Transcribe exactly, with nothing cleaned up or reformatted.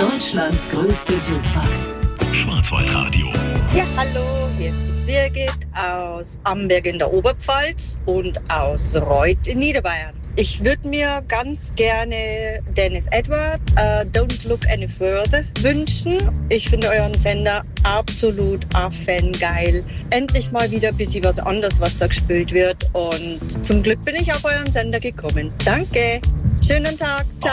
Deutschlands größte Jukebox. Schwarzwaldradio. Ja, hallo, hier ist die Birgit aus Amberg in der Oberpfalz und aus Reuth in Niederbayern. Ich würde mir ganz gerne Dennis Edward, uh, Don't Look Any Further, wünschen. Ich finde euren Sender absolut affengeil. Endlich mal wieder ein bisschen was anderes, was da gespielt wird. Und zum Glück bin ich auf euren Sender gekommen. Danke, schönen Tag, ciao.